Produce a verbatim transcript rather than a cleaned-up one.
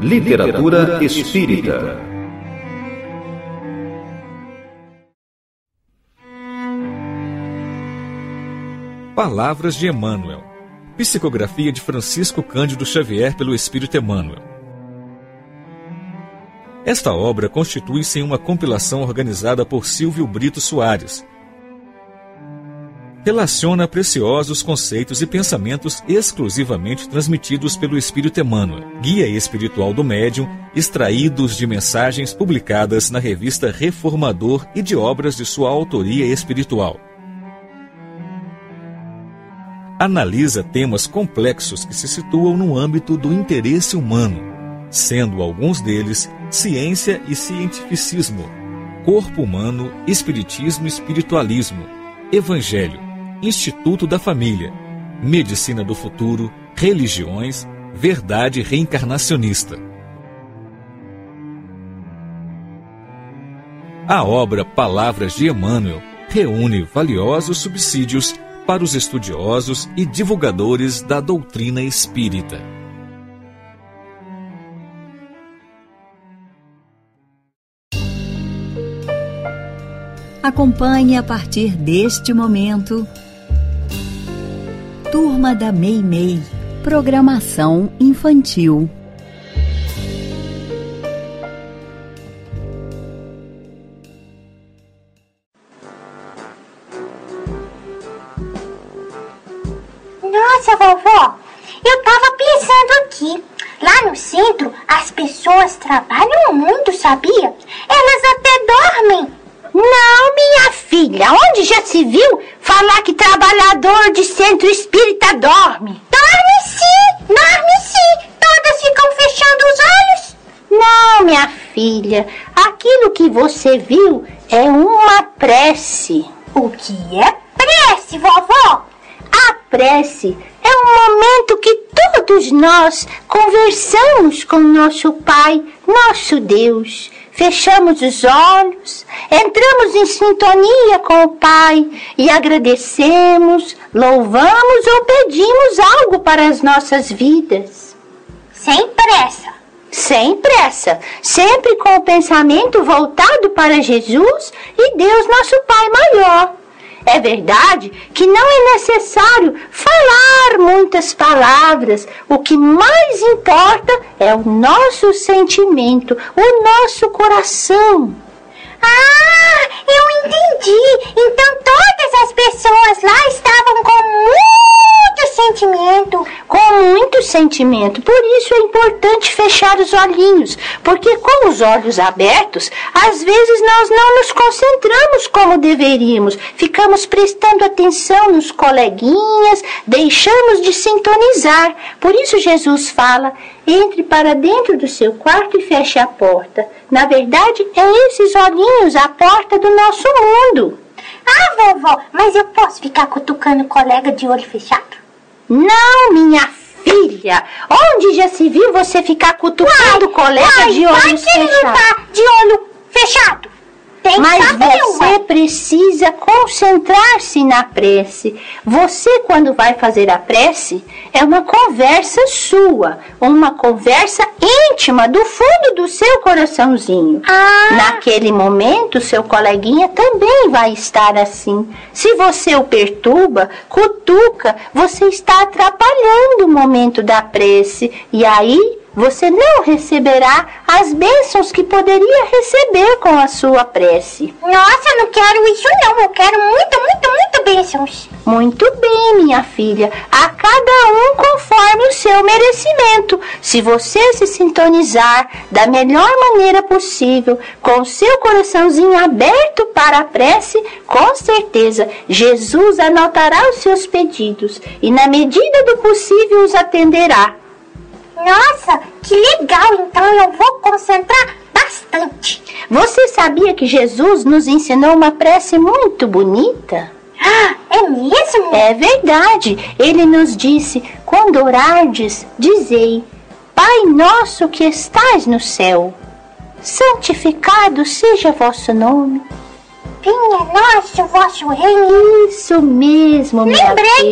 Literatura Espírita. Palavras de Emmanuel. Psicografia de Francisco Cândido Xavier pelo Espírito Emmanuel. Esta obra constitui-se em uma compilação organizada por Silvio Brito Soares. Relaciona preciosos conceitos e pensamentos exclusivamente transmitidos pelo Espírito Emmanuel, guia espiritual do médium, extraídos de mensagens publicadas na revista Reformador e de obras de sua autoria espiritual. Analisa temas complexos que se situam no âmbito do interesse humano, sendo alguns deles ciência e cientificismo, corpo humano, espiritismo e espiritualismo, evangelho, Instituto da Família, Medicina do Futuro, Religiões, Verdade Reencarnacionista. A obra Palavras de Emmanuel reúne valiosos subsídios para os estudiosos e divulgadores da doutrina espírita. Acompanhe a partir deste momento Turma da Meimei, programação infantil. Nossa, vovó, eu tava pensando aqui. Lá no centro, as pessoas trabalham muito, sabia? Elas até dormem. Não, minha filha, onde já se viu falar que trabalhador de centro espírita dorme? Dorme sim, dorme sim. Todas ficam fechando os olhos. Não, minha filha, aquilo que você viu é uma prece. O que é prece, vovó? A prece é um momento que todos nós conversamos com nosso Pai, nosso Deus. Fechamos os olhos, entramos em sintonia com o Pai e agradecemos, louvamos ou pedimos algo para as nossas vidas. Sem pressa. Sem pressa, sempre com o pensamento voltado para Jesus e Deus, nosso Pai maior. É verdade que não é necessário falar muitas palavras. O que mais importa é o nosso sentimento, o nosso coração. Ah, eu entendi. Então todas as pessoas lá estavam com muito sentimento. Com muito sentimento. Por isso é importante fechar os olhinhos, porque com os olhos abertos, às vezes nós não nos concentramos como deveríamos. Ficamos prestando atenção nos coleguinhas, deixamos de sintonizar. Por isso Jesus fala: entre para dentro do seu quarto e feche a porta. Na verdade, é esses olhinhos a porta do nosso mundo. Ah, vovó, mas eu posso ficar cutucando o colega de olho fechado? Não, minha filha. Onde já se viu você ficar cutucando o colega uai, de olho fechado? Vai que ele não tá de olho fechado. Tem Mas você uma. precisa concentrar-se na prece. Você, quando vai fazer a prece, é uma conversa sua, uma conversa íntima do fundo do seu coraçãozinho. Ah. Naquele momento, seu coleguinha também vai estar assim. Se você o perturba, cutuca, você está atrapalhando o momento da prece. E aí você não receberá as bênçãos que poderia receber com a sua prece. Nossa, não quero isso não. Eu quero muito, muito, muito bênçãos. Muito bem, minha filha. A cada um conforme o seu merecimento. Se você se sintonizar da melhor maneira possível, com o seu coraçãozinho aberto para a prece, com certeza Jesus anotará os seus pedidos e, na medida do possível, os atenderá. Nossa, que legal! Então eu vou concentrar bastante. Você sabia que Jesus nos ensinou uma prece muito bonita? Ah, é mesmo? É verdade. Ele nos disse: quando orardes, dizei: Pai nosso que estais no céu, santificado seja vosso nome. Venha nosso vosso reino. Isso mesmo, minha filha. Lembrei.